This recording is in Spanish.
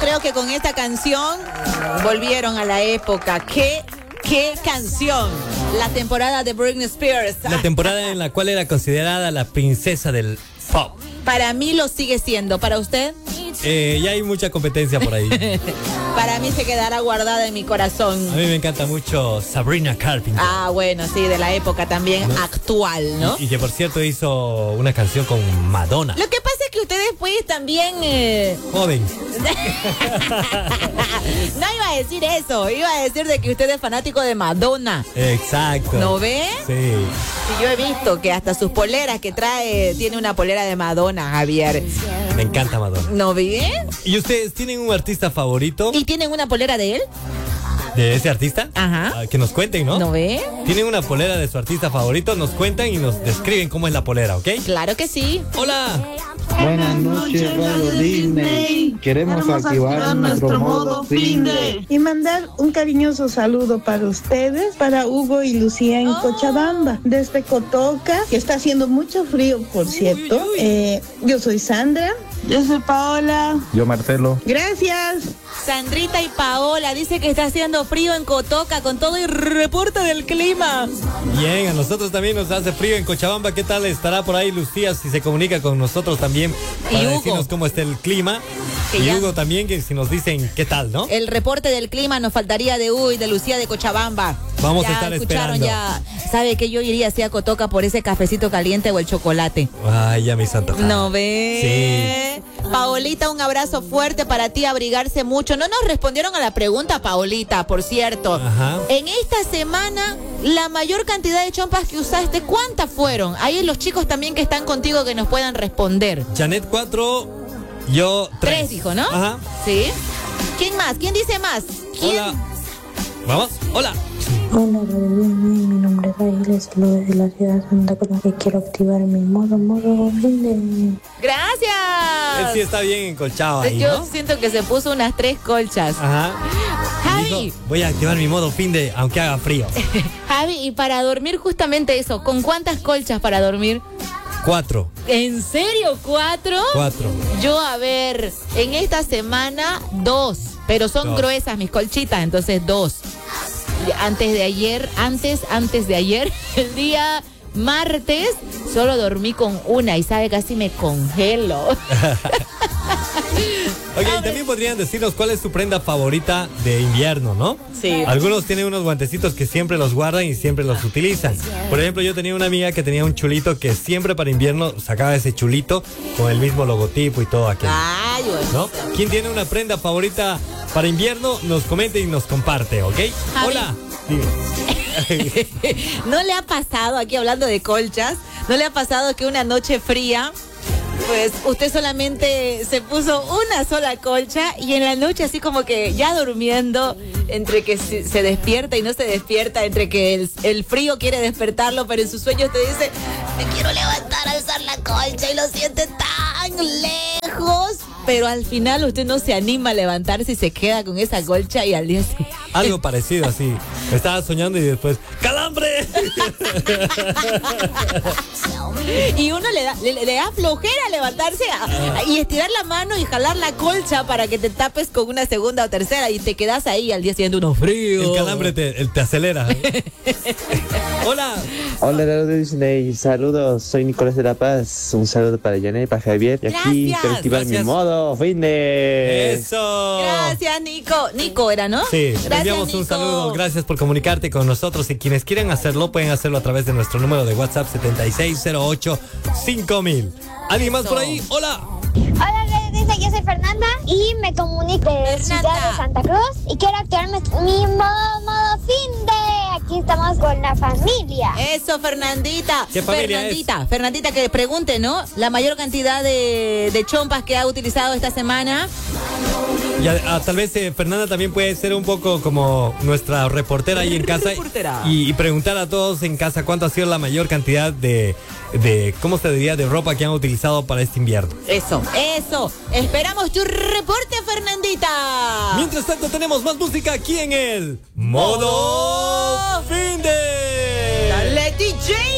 creo que con esta canción volvieron a la época. ¿Qué canción? La temporada de Britney Spears. La temporada en la cual era considerada la princesa del pop. Para mí lo sigue siendo. ¿Para usted? Ya hay mucha competencia por ahí. Para mí se quedará guardada en mi corazón. A mí me encanta mucho Sabrina Carpenter. Ah, bueno, sí, de la época también, ¿no? Actual, ¿no? Y que por cierto hizo una canción con Madonna. Lo que pasa es que ustedes pues también... Joven. No iba a decir eso, iba a decir de que usted es fanático de Madonna. Exacto. ¿No ve? Sí. Sí, yo he visto que hasta sus poleras que trae, tiene una polera de Madonna, Javier. Me encanta Madonna. ¿No ve? ¿Y ustedes tienen un artista favorito? ¿Y tienen una polera de él? ¿De ese artista? Ajá. Que nos cuenten, ¿no? ¿No ve? ¿Tienen una polera de su artista favorito? Nos cuentan y nos describen cómo es la polera, ¿ok? Claro que sí. ¡Hola! Buenas noches, Radio Disney. Queremos activar nuestro modo finde y mandar un cariñoso saludo para ustedes, para Hugo y Lucía en Cochabamba, desde Cotoca, que está haciendo mucho frío, por cierto. Yo soy Sandra. Yo soy Paola. Yo Marcelo. Gracias. Sandrita y Paola dice que está haciendo frío en Cotoca con todo el reporte del clima. Bien, a nosotros también nos hace frío en Cochabamba. ¿Qué tal estará por ahí Lucía si se comunica con nosotros también para decirnos cómo está el clima? Y Hugo también, que si nos dicen qué tal, ¿no? El reporte del clima nos faltaría de Hugo y de Lucía de Cochabamba. Vamos a estar esperando. Ya, ¿sabe que yo iría así a Cotoca por ese cafecito caliente o el chocolate? Ay, ya me hizo antojar. ¿No ve? Sí. Paolita, un abrazo fuerte para ti, abrigarse mucho. No nos respondieron a la pregunta, Paolita, por cierto. Ajá. En esta semana, la mayor cantidad de chompas que usaste, ¿cuántas fueron? Ahí los chicos también que están contigo que nos puedan responder. Janet 4, yo 3. 3 dijo, ¿no? Ajá. Sí. ¿Quién más? ¿Quién dice más? ¿Quién? Hola. ¿Vamos? Hola. Hola, mi nombre es Raíl, les saludo desde la ciudad de Santa Cruz y quiero activar mi modo finde. ¡Gracias! Él sí está bien encolchado ahí, Yo ¿no? siento que se puso unas 3 colchas. Ajá. Javi. Dijo, voy a activar mi modo finde aunque haga frío. Javi, y para dormir justamente eso, ¿con cuántas colchas para dormir? 4. ¿En serio? ¿4? 4. Yo, a ver, en esta semana 2, pero son 2. gruesas mis colchitas, entonces 2. Antes de ayer, el día martes, solo dormí con una y sabe, casi me congelo. Oye, y también podrían decirnos cuál es su prenda favorita de invierno, ¿no? Sí. Algunos tienen unos guantecitos que siempre los guardan y siempre los utilizan. Por ejemplo, yo tenía una amiga que tenía un chulito que siempre para invierno sacaba ese chulito con el mismo logotipo y todo aquello. Ay, bueno. ¿No? ¿Quién tiene una prenda favorita para invierno? Nos comenta y nos comparte, ¿ok? Javi. Hola. Dime. ¿No le ha pasado, aquí hablando de colchas, no le ha pasado que una noche fría, pues usted solamente se puso una sola colcha y en la noche así como que ya durmiendo, entre que se despierta y no se despierta, entre que el frío quiere despertarlo, pero en sus sueños te dice, me quiero levantar, alzar la colcha y lo siente tan lejos, pero al final usted no se anima a levantarse y se queda con esa colcha y al día siguiente... Algo parecido así. Estaba soñando y después, ¡calambre! Y uno le da flojera levantarse y estirar la mano y jalar la colcha para que te tapes con una segunda o tercera y te quedas ahí al día siguiente uno frío. El calambre te acelera. Hola. Hola, Radio Disney. Saludos, soy Nicolás de La Paz. Un saludo para Janet, para Javier. Y aquí Gracias. quiero activar mi modo finde. ¡Eso! Gracias, Nico. Nico era, ¿no? Sí, gracias, te enviamos un Nico. saludo. Gracias por comunicarte con nosotros. Y quienes quieran hacerlo, pueden hacerlo a través de nuestro número de WhatsApp 7608-5000. ¿Alguien más por ahí? ¡Hola! Hola, Radio Disney, yo soy Fernanda y me comunico de Ciudad de Santa Cruz y quiero activar mi modo finde. Aquí estamos con la familia. Eso, Fernandita. ¿Qué familia Fernandita, que pregunte, ¿no? La mayor cantidad de chompas que ha utilizado esta semana. Y tal vez Fernanda también puede ser un poco como nuestra reportera ahí en casa y preguntar a todos en casa cuánto ha sido la mayor cantidad de ¿cómo se diría? De ropa que han utilizado para este invierno. Eso. Esperamos tu reporte, Fernandita. Mientras tanto tenemos más música aquí en el Modo Fin